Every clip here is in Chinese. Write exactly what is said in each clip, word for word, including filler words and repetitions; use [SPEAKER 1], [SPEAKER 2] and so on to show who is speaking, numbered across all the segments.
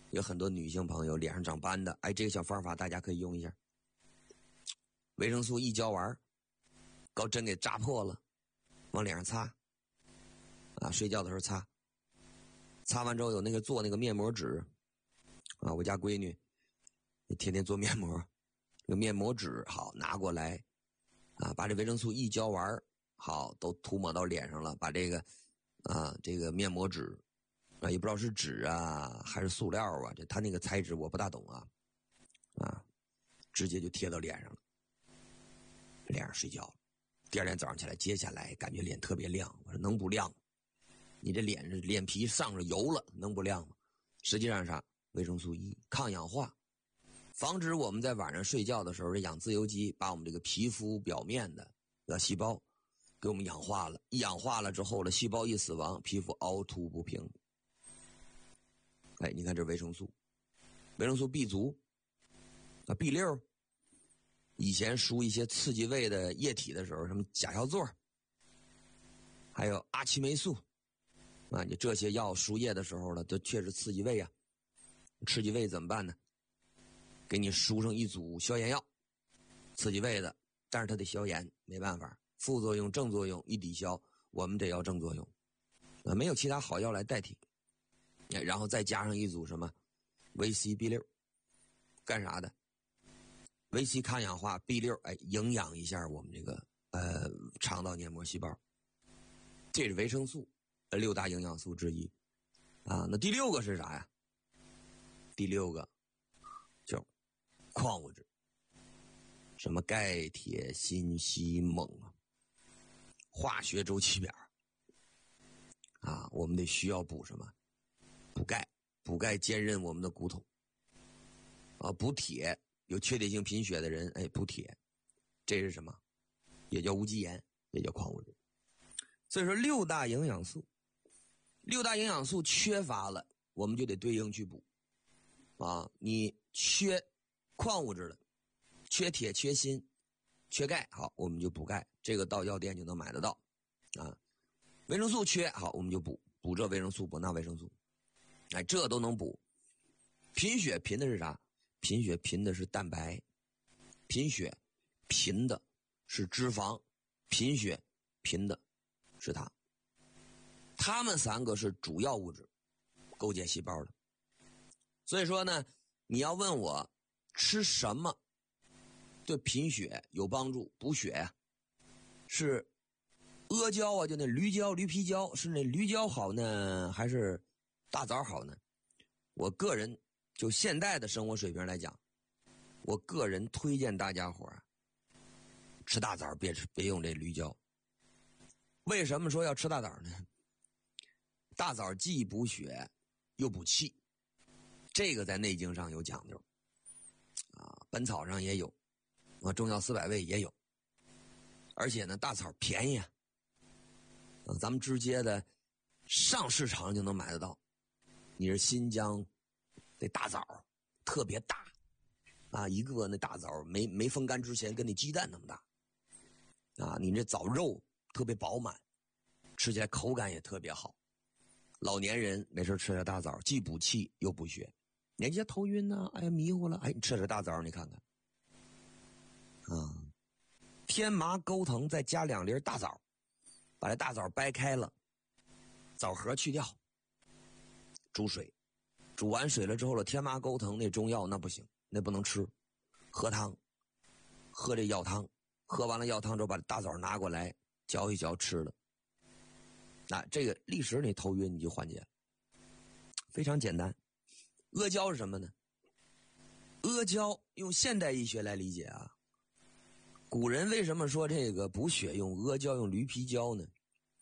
[SPEAKER 1] 有很多女性朋友脸上长斑的，哎，这个小方法大家可以用一下。维生素 E 胶丸，高针给扎破了，往脸上擦，啊，睡觉的时候擦，擦完之后有那个做那个面膜纸，啊，我家闺女天天做面膜，这个面膜纸好拿过来，啊，把这维生素 E 胶丸好都涂抹到脸上了，把这个啊这个面膜纸啊也不知道是纸啊还是塑料啊，这它那个材质我不大懂啊，啊，直接就贴到脸上了，脸上睡觉了。第二天早上起来，接下来感觉脸特别亮，我说能不亮吗？你这脸脸皮上着油了，能不亮吗？实际上是啥？维生素 E 抗氧化，防止我们在晚上睡觉的时候，这氧自由基把我们这个皮肤表面的呃细胞给我们氧化了，一氧化了之后了，细胞一死亡，皮肤凹凸不平。哎，你看这维生素，维生素 B 族啊 ，B 六，以前输一些刺激胃的液体的时候，什么甲硝唑，还有阿奇霉素啊，你这些药输液的时候呢，都确实刺激胃啊。刺激胃怎么办呢？给你输上一组消炎药，刺激胃的，但是它得消炎，没办法，副作用正作用一抵消，我们得要正作用，啊，没有其他好药来代替。然后再加上一组什么维 C B 六，干啥的？维 C 抗氧化 B 六，哎，营养一下我们这个呃肠道黏膜细胞，这是维生素呃六大营养素之一啊。那第六个是啥呀？第六个就矿物质，什么钙、铁、锌、硒、锰啊，化学周期表啊，我们得需要补什么？补钙，补钙坚韧我们的骨头啊，补铁，有缺铁性贫血的人，哎，补铁，这是什么？也叫无机盐，也叫矿物质。所以说六大营养素，六大营养素缺乏了，我们就得对应去补啊。你缺矿物质了，缺铁、缺锌、缺钙，好，我们就补钙，这个到药店就能买得到啊。维生素缺，好，我们就补补这维生素，补那维生素，哎，这都能补。贫血贫的是啥？贫血贫的是蛋白，贫血贫的是脂肪，贫血贫的是它。它们三个是主要物质，构建细胞的。所以说呢，你要问我吃什么对贫血有帮助，补血呀、啊？是阿胶啊，就那驴胶、驴皮胶，是那驴胶好呢，还是大枣好呢？我个人就现代的生活水平来讲，我个人推荐大家伙儿吃大枣，别吃别用这驴胶。为什么说要吃大枣呢？大枣既补血又补气，这个在内经上有讲究啊，本草上也有啊，中药四百味也有。而且呢，大枣便宜啊，啊咱们直接的上市场就能买得到。你是新疆那大枣特别大啊，一个那大枣没没风干之前跟那鸡蛋那么大啊，你这枣肉特别饱满，吃起来口感也特别好。老年人没事吃点大枣，既补气又补血。年纪头晕呢、啊，哎呀迷糊了，哎，你吃点大枣，你看看啊，天麻钩藤再加两粒大枣，把这大枣掰开了，枣核去掉，煮水，煮完水了之后了，天麻钩藤那中药那不行，那不能吃，喝汤，喝这药汤，喝完了药汤之后把大枣拿过来嚼一嚼吃了，那这个立时你头晕你就缓解了，非常简单。阿胶是什么呢？阿胶用现代医学来理解啊，古人为什么说这个补血用阿胶用驴皮胶呢？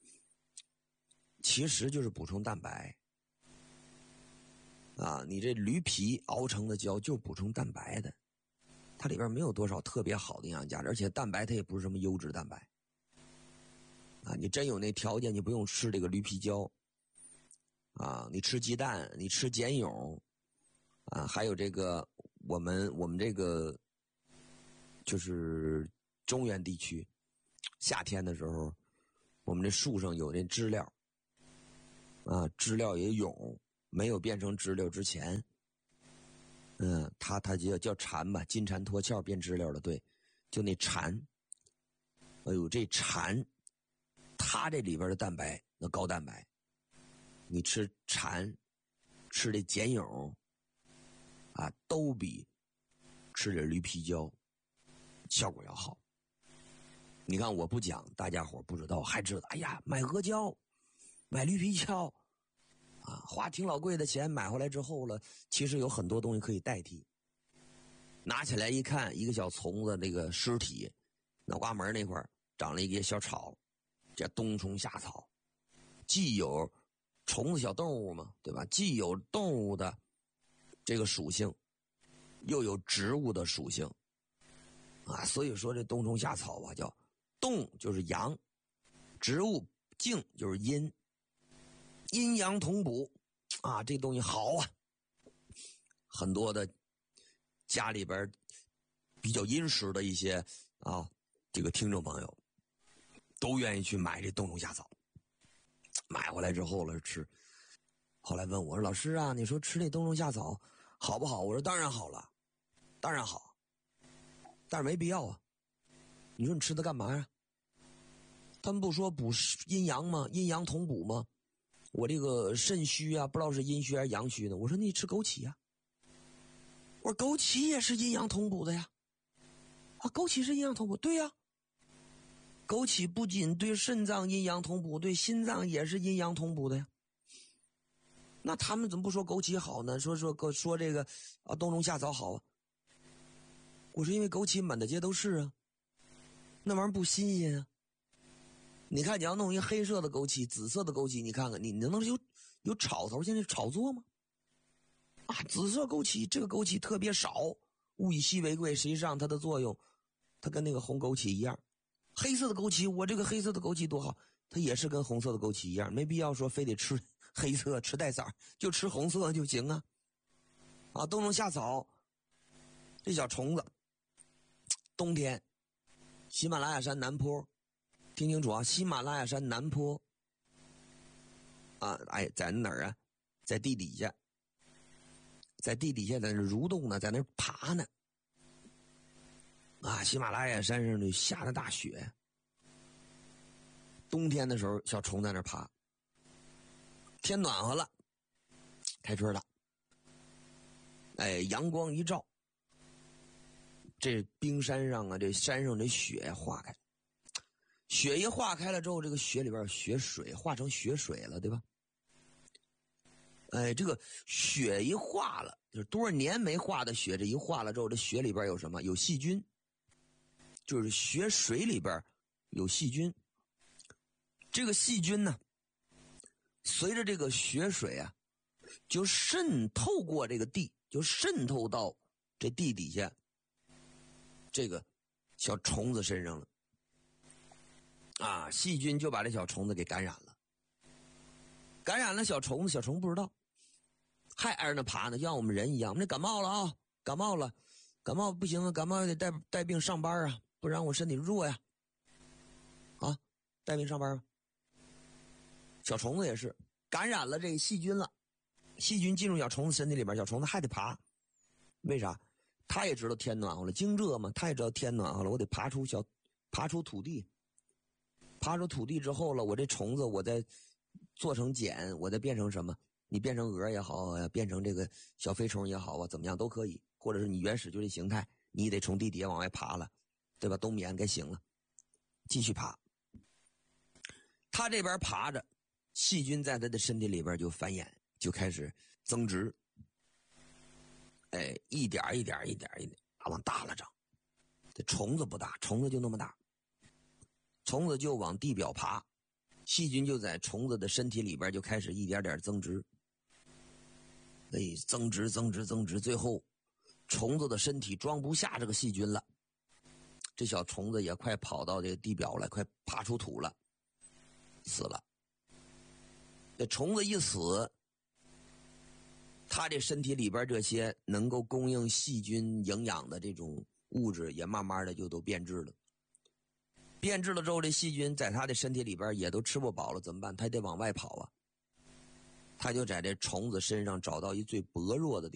[SPEAKER 1] 其实就是补充蛋白啊，你这驴皮熬成的胶就补充蛋白的，它里边没有多少特别好的营养价值，而且蛋白它也不是什么优质蛋白啊，你真有那条件你不用吃这个驴皮胶啊，你吃鸡蛋，你吃碱蛹啊，还有这个我们我们这个就是中原地区夏天的时候，我们这树上有那知了啊，知了也蛹没有变成知了之前嗯，它它就叫蝉吧，金蝉脱壳变知了的，对，就那蝉。哎呦，这蝉，它这里边的蛋白那高蛋白，你吃蝉，吃这茧蛹，啊，都比吃点驴皮胶效果要好。你看我不讲，大家伙不知道，还知道，哎呀，买阿胶，买驴皮胶，啊，花挺老贵的钱买回来之后了，其实有很多东西可以代替。拿起来一看，一个小虫子那个尸体，脑瓜门那块长了一个小草，叫冬虫夏草，既有虫子小动物嘛，对吧？既有动物的这个属性，又有植物的属性，啊，所以说这冬虫夏草啊，叫动就是阳，植物静就是阴，阴阳同补，啊，这东西好啊。很多的家里边比较阴湿的一些啊，这个听众朋友都愿意去买这冬虫夏草，买回来之后了吃。后来问我说：“老师啊，你说吃这冬虫夏草好不好？”我说：“当然好了，当然好，但是没必要啊。你说你吃它干嘛呀？他们不说补阴阳吗？阴阳同补吗？我这个肾虚啊，不知道是阴虚还是阳虚呢。我说你吃枸杞呀、啊，我说枸杞也是阴阳同补的呀。啊，枸杞是阴阳同补，对呀、啊。枸杞不仅对肾脏阴阳同补，对心脏也是阴阳同补的呀。那他们怎么不说枸杞好呢？说说说这个啊，冬虫夏草好啊。我说因为枸杞满大街都是啊，那玩意儿不新鲜啊。你看你要弄一黑色的枸杞、紫色的枸杞，你看看你能能有有炒头现在炒作吗？啊，紫色枸杞这个枸杞特别少，物以稀为贵，实际上它的作用，它跟那个红枸杞一样。黑色的枸杞，我这个黑色的枸杞多好，它也是跟红色的枸杞一样，没必要说非得吃黑色吃带色，就吃红色就行啊。啊，冬虫夏草这小虫子，冬天喜马拉雅山南坡，听清楚啊，喜马拉雅山南坡啊，哎，在哪儿啊？在地底下，在地底下在那蠕动呢，在那爬呢。啊，喜马拉雅山上就下着大雪，冬天的时候小虫在那爬，天暖和了，开春了，哎，阳光一照，这冰山上啊，这山上这雪化开，雪一化开了之后，这个雪里边有雪水，化成雪水了，对吧？哎，这个雪一化了，就是多少年没化的雪，这一化了之后，这雪里边有什么？有细菌，就是雪水里边有细菌。这个细菌呢，随着这个雪水啊，就渗透过这个地，就渗透到这地底下这个小虫子身上了。啊，细菌就把这小虫子给感染了，感染了小虫子，小虫不知道，还挨着那爬呢，像我们人一样。我们这感冒了啊，感冒了，感冒不行啊，感冒也得带带病上班啊，不然我身体弱呀。啊，带病上班啊。小虫子也是感染了这个细菌了，细菌进入小虫子身体里边，小虫子还得爬。为啥？他也知道天暖和了，惊蛰嘛，他也知道天暖和了，我得爬出小，爬出土地。爬出土地之后了，我这虫子我再做成茧，我再变成什么？你变成蛾也好呀，变成这个小飞虫也好啊，怎么样都可以。或者是你原始就这形态，你得从地底下往外爬了，对吧？冬眠该醒了，继续爬。他这边爬着，细菌在他的身体里边就繁衍，就开始增殖。哎，一点一点一点一点往大了长。这虫子不大，虫子就那么大。虫子就往地表爬，细菌就在虫子的身体里边就开始一点点增殖。哎，增殖增殖增殖，最后虫子的身体装不下这个细菌了，这小虫子也快跑到这个地表了，快爬出土了，死了。这虫子一死，它这身体里边这些能够供应细菌营养的这种物质也慢慢的就都变质了。变质了之后，这细菌在它的身体里边也都吃不饱了，怎么办？它得往外跑啊。它就在这虫子身上找到一最薄弱的地方。